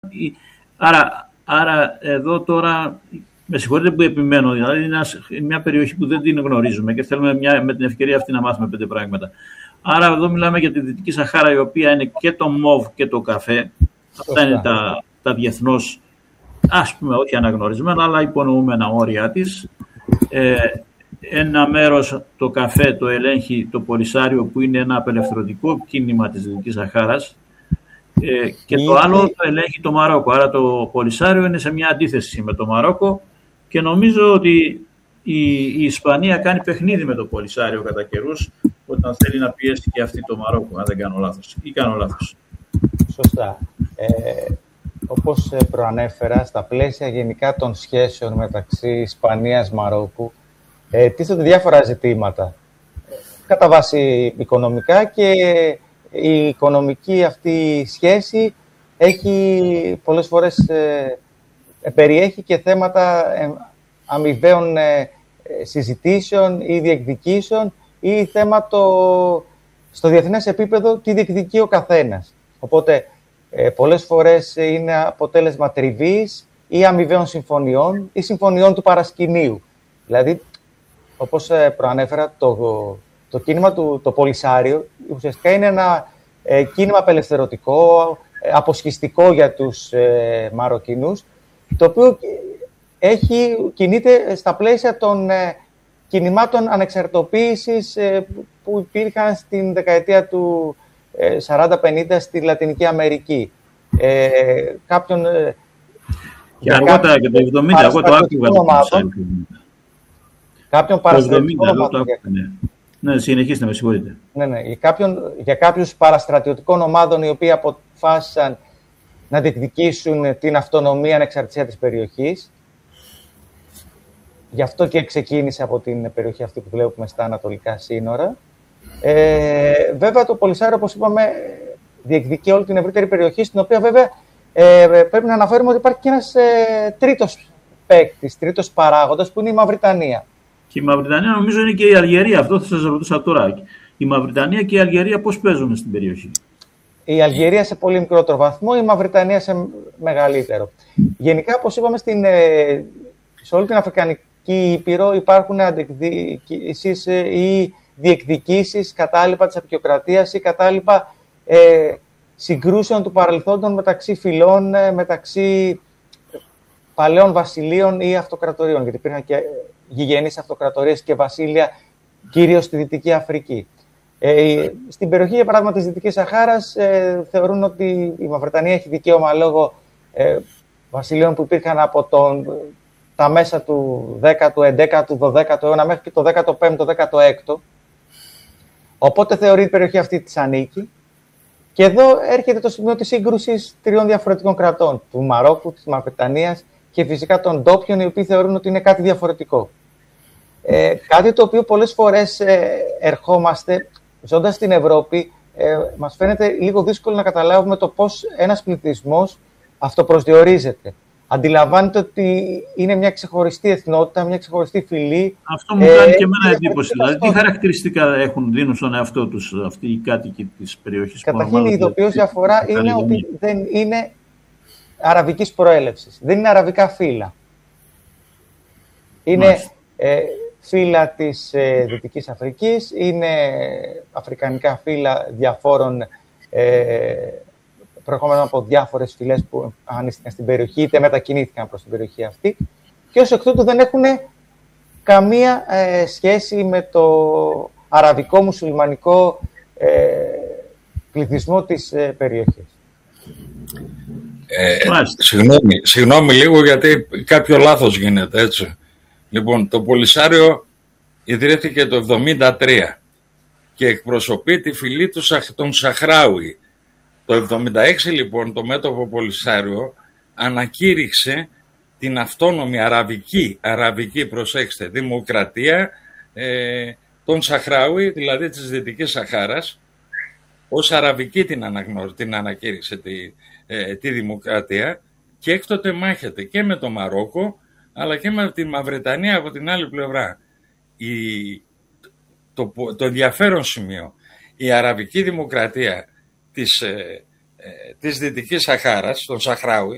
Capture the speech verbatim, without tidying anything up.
Άρα, άρα εδώ τώρα, με συγχωρείτε που επιμένω, δηλαδή είναι μια περιοχή που δεν την γνωρίζουμε και θέλουμε μια, με την ευκαιρία αυτή να μάθουμε πέντε πράγματα. Άρα εδώ μιλάμε για τη Δυτική Σαχάρα, η οποία είναι και το μοβ και το καφέ. Αυτά είναι τα, τα διεθνώς, ας πούμε, όχι αναγνωρισμένα, αλλά υπονοούμενα όρια της. Ε, ένα μέρος, το καφέ, το ελέγχει το Πολυσάριο, που είναι ένα απελευθερωτικό κίνημα της Δυτικής Σαχάρας. Ε, και το άλλο το ελέγχει το Μαρόκο. Άρα το Πολυσάριο είναι σε μια αντίθεση με το Μαρόκο και νομίζω ότι η, η Ισπανία κάνει παιχνίδι με το Πολυσάριο κατά καιρούς, όταν θέλει να πιέσει και αυτή το Μαρόκο, αν δεν κάνω λάθος. Ή κάνω λάθος. Σωστά. Ε, όπως προανέφερα, στα πλαίσια γενικά των σχέσεων μεταξύ Ισπανίας-Μαρόκου, ε, τίθενται διάφορα ζητήματα. Κατά βάση οικονομικά, και η οικονομική αυτή σχέση έχει πολλές φορές ε, περιέχει και θέματα ε, αμοιβαίων ε, συζητήσεων ή διεκδικήσεων, ή θέμα το, στο διεθνές επίπεδο τι διεκδικεί ο καθένας. Οπότε ε, πολλές φορές είναι αποτέλεσμα τριβής ή αμοιβαίων συμφωνιών ή συμφωνιών του παρασκηνίου. Δηλαδή, όπως ε, προανέφερα, το, το κίνημα του το Πολυσάριο ουσιαστικά είναι ένα ε, κίνημα απελευθερωτικό, ε, αποσχιστικό για τους ε, Μαροκινούς, το οποίο έχει, κινείται στα πλαίσια των ε, κινημάτων ανεξαρτητοποίησης ε, που υπήρχαν στην δεκαετία του ε, σαράντα πενήντα στη Λατινική Αμερική. Ε, κάποιον... Ε, και αργότερα και το εβδομήντα, εγώ το άκουγα. Κάποιον παραστρατιωτικών ομάδων. Ναι. ναι, συνεχίστε, με συγχωρείτε. Ναι, ναι. Για, κάποιον, για κάποιους παραστρατιωτικών ομάδων οι οποίοι αποφάσισαν να διεκδικήσουν την αυτονομία, ανεξαρτησία της περιοχής. Γι' αυτό και ξεκίνησε από την περιοχή αυτή που βλέπουμε στα ανατολικά σύνορα. Ε, βέβαια, το Πολυσάριο, όπως είπαμε, διεκδικεί όλη την ευρύτερη περιοχή, στην οποία βέβαια ε, πρέπει να αναφέρουμε ότι υπάρχει και ένας ε, τρίτος παίκτης, τρίτος παράγοντας, που είναι η Μαυριτανία. Και η Μαυριτανία νομίζω είναι και η Αλγερία. Αυτό θα σας ρωτούσα τώρα. Η Μαυριτανία και η Αλγερία πώς παίζουν στην περιοχή? Η Αλγερία σε πολύ μικρότερο βαθμό, η Μαυριτανία σε μεγαλύτερο. Γενικά, όπως είπαμε, στην, σε όλη την Αφρικανική Ήπειρο υπάρχουν αντεκδικήσεις ή διεκδικήσεις κατάλοιπα της απεικιοκρατίας ή κατάλοιπα ε, συγκρούσεων του παρελθόντων μεταξύ φυλών, μεταξύ παλαιών βασιλείων ή αυτοκρατορίων, γιατί υπήρχαν και γηγενείς αυτοκρατορίες και βασίλεια, κυρίως στη Δυτική Αφρική. Ε, στην περιοχή, για παράδειγμα, της Δυτικής Σαχάρας, ε, θεωρούν ότι η Μαυριτανία έχει δικαίωμα λόγω ε, βασιλείων που υπήρχαν από τον, τα μέσα του δέκατου, έντεκατου, δωδέκατου αιώνα μέχρι και το δέκατο πέμπτο, δέκατο έκτο. Οπότε θεωρεί η περιοχή αυτή της ανήκει. Και εδώ έρχεται το σημείο της σύγκρουσης τριών διαφορετικών κρατών, του Μαρόκου, της Μαυριτανίας και φυσικά των ντόπιων, οι οποίοι θεωρούν ότι είναι κάτι διαφορετικό. Ε, κάτι το οποίο πολλές φορές ε, ερχόμαστε, ζώντας στην Ευρώπη, ε, μας φαίνεται λίγο δύσκολο να καταλάβουμε το πώς ένας πληθυσμός αυτοπροσδιορίζεται. Αντιλαμβάνεται ότι είναι μια ξεχωριστή εθνότητα, μια ξεχωριστή φυλή. Αυτό μου κάνει ε, και εμένα εντύπωση. Δηλαδή, τι χαρακτηριστικά έχουν, δίνουν στον εαυτό τους αυτοί οι κάτοικοι της περιοχής? Καταρχήν, η ειδοποιώς διαφορά είναι ότι δεν είναι αραβικής προέλευσης. Δεν είναι αραβικά φύλλα. Είναι ε, φύλλα της ε, Δυτικής Αφρικής, είναι αφρικανικά φύλλα διαφόρων, ε, προερχόμενα από διάφορες φυλές που ανίστηκαν στην περιοχή, είτε μετακινήθηκαν προς την περιοχή αυτή, και ως εκ τούτου δεν έχουν καμία ε, σχέση με το αραβικό-μουσουλμανικό ε, πληθυσμό της ε, περιοχής. Ε, συγγνώμη, συγγνώμη λίγο, γιατί κάποιο λάθος γίνεται, έτσι. Λοιπόν, το Πολυσάριο ιδρύθηκε το εβδομήντα τρία και εκπροσωπεί τη φυλή του, των Σαχράουι. Το εβδομήντα έξι, λοιπόν, το μέτωπο Πολυσάριο ανακήρυξε την αυτόνομη αραβική, αραβική, προσέξτε, δημοκρατία ε, των Σαχράουι, δηλαδή της Δυτικής Σαχάρας, ως αραβική την, αναγνω... την ανακήρυξε τη, ε, τη δημοκρατία, και έκτοτε μάχεται και με το Μαρόκο, αλλά και με τη Μαυριτανία από την άλλη πλευρά. Η... Το, το ενδιαφέρον σημείο, η αραβική δημοκρατία της, ε, ε, της Δυτικής Σαχάρας, των Σαχράουι,